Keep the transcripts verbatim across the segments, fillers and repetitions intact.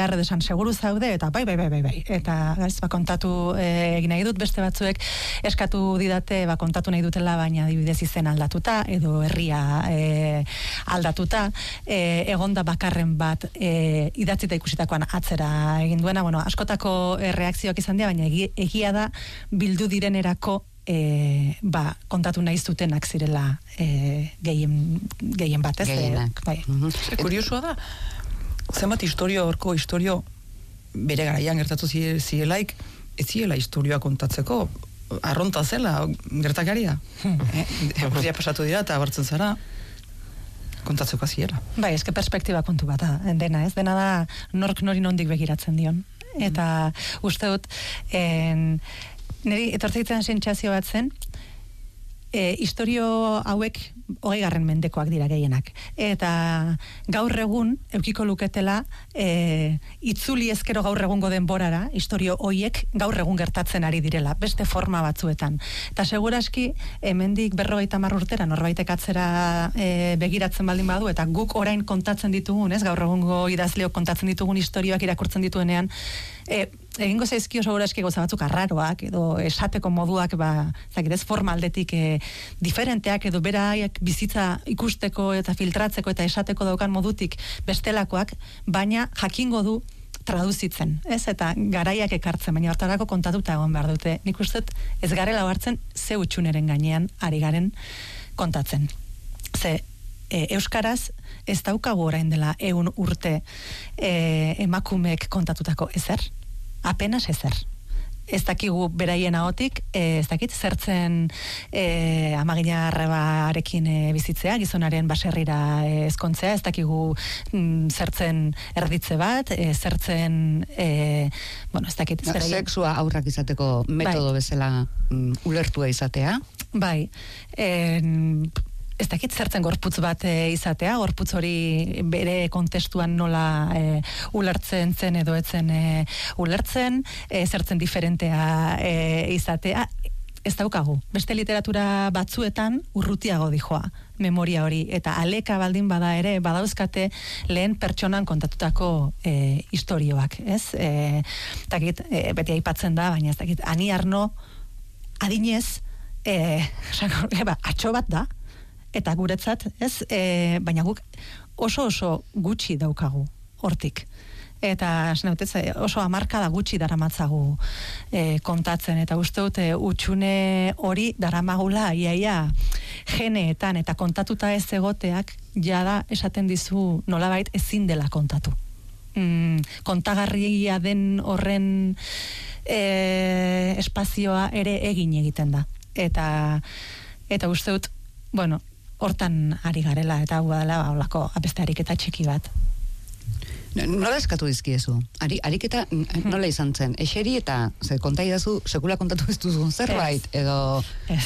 behar edo esan seguru zaude, eta bai, bai, bai, bai, bai. Eta ez, ba, kontatu e, egin nahi dut, beste batzuek eskatu didate, ba, kontatu nahi dutela, baina adibidez izen aldatuta, edo herria e, aldatuta, e, egonda bakarren bat e, idatzita ikusitakoan atzera egin duena, bueno, askotako e, reakzioak izan dira, baina egi, egia da bildu direnerako E, ba, kontatu nahi zutenak zirela e, gehien, gehien bat, ez? Gehienak. Bai. Mm-hmm. Kuriosua da, zenbat historio, horko historio bere garaian gertatu zielaik, ez ziela historioa kontatzeko, arronta zela, gertakaria. Hmm. Eh, pasatu dira eta abartzen zara, kontatzeko ziela. Bai, eske perspektiba kontu bat da, dena, ez? Dena da nork nori nondik begiratzen dion. Eta mm. uste dut, en, niri etortzeitzen sentsazio bat zen, e, historio hauek hogei garren mendekoak dira gehienak. Eta gaur egun, eukiko luketela, e, itzuli ezkero gaur egungo denborara, historio hoiek gaur egun gertatzen ari direla, beste forma batzuetan. Eta seguraski, hemendik berrogeita hamar urtera, norbaitek atzera e, begiratzen baldin badu, eta guk orain kontatzen ditugun, ez, gaur egungo idazleok kontatzen ditugun historioak irakurtzen dituenean, e, egingo zaizkio seguraski gauza batzuk arraroak edo esateko moduak ba, zakidez, formaldetik e, diferenteak edo beraiek bizitza ikusteko eta filtratzeko eta esateko daukan modutik bestelakoak, baina jakingo du traduzitzen, ez? Eta garaiak ekartzen, baina hartarako kontatuta egon behar dute. Nik uste ez garela hartzen ze utxuneren gainean ari garen kontatzen. Ze e, euskaraz ez daukagu orain dela ehun urte e, emakumeek kontatutako ezer. Apenas ezer. Ez dakigu beraien ahotik, e, ez dakit zertzen e, amagina arrebarekin e, bizitzea, gizonaren baserrira e, ezkontzea, ez dakigu mm, zertzen erditze bat, e, zertzen e, bueno, ez dakit. No, sexua aurrak izateko metodo bai. Bezala mm, ulertua izatea. Bai. E, ez dakit zertzen gorputz bat e, izatea, gorputz hori bere kontestuan nola e, ulertzen zen edo etzen e, ulertzen, e, zertzen diferentea e, izatea, ez daukagu. Beste literatura batzuetan urrutiago dijoa memoria hori, eta aleka baldin bada ere, badauzkate lehen pertsonan kontatutako e, istorioak, ez? E, dakit, e, beti aipatzen da, baina ez dakit, Ani Arno adinez, e, eba, atxo bat da, eta guretzat, ez, e, baina guk oso oso gutxi daukagu hortik. Eta oso hamarkada gutxi daramatzagu e, kontatzen, eta uste dute utxune hori daramagula iaia geneetan, eta kontatuta ez egoteak jada esaten dizu nolabait ezin dela kontatu. Mm, kontagarria den horren e, espazioa ere egin egiten da. Eta, eta uste dut, bueno, hortan ari garela, eta hau dela holako abeste ariketa txiki bat. Nola eskatu dizkiezu? Ari, ariketa nola izan zen? Eseri eta ze, konta idazu, sekula kontatu ez duzun zerbait, edo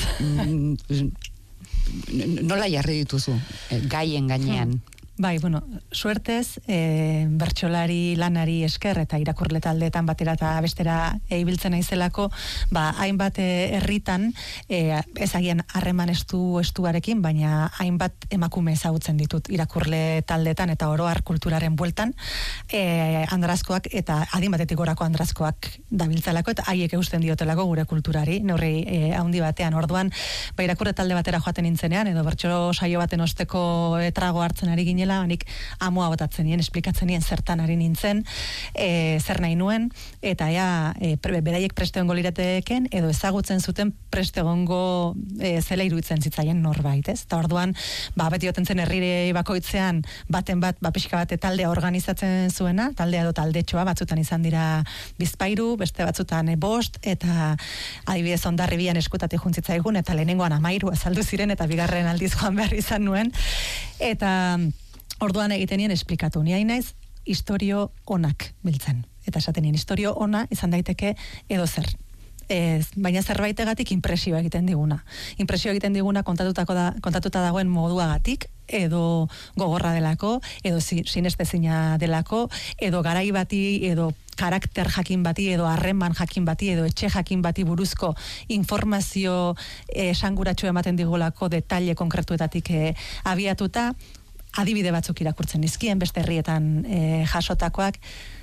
mm, nola jarri dituzu gaien gainean? Bai, bueno, suertez, e, bertsolari lanari esker eta irakurle taldeetan batera eta bestera ibiltzen naizelako, ba, hainbat herritan, e, ezagian harreman estu estuarekin, baina hainbat emakume ezagutzen ditut irakurle taldeetan eta oro har kulturaren bueltan, e, andrazkoak eta adin batetik gorako andrazkoak dabiltzalako, eta haiek eusten diotelako gure kulturari, neurri e, handi batean. Orduan, ba, irakurle talde batera joaten nintzenean, edo bertso saio baten osteko trago hartzen ari ginen, nik amoa botatzen nien, esplikatzen nien zertan ari nintzen, e, zer nahi nuen, eta ea, e, beraiek preste gongo lirateken, edo ezagutzen zuten preste gongo e, zela iruditzen zitzaien norbait, ez? Eta orduan, ba, beti joten zen herrire bakoitzean, baten bat, ba, pixka bate taldea organizatzen zuena, taldea edo taldetxoa, batzutan izan dira bizpairu, beste batzutan e, bost, eta adibidez Hondarribian eskutatik juntzitza egun, eta lehenengoan amairu azaldu ziren, eta bigarren aldiz joan behar izan nuen, eta orduan egiten nien esplikatu. Ni hain naiz historio onak biltzen. Eta esaten nien, historio ona izan daiteke edo zer. Ez, baina zerbaitegatik inpresio egiten diguna. Inpresio egiten diguna kontatutako da, kontatuta dagoen moduagatik, edo gogorra delako, edo sinestezina delako, edo garai bati, edo karakter jakin bati, edo harreman jakin bati, edo etxe jakin bati buruzko informazio esanguratsu ematen digulako detaile konkretuetatik e, abiatuta, adibide batzuk irakurtzen nizkien, beste herrietan e, jasotakoak,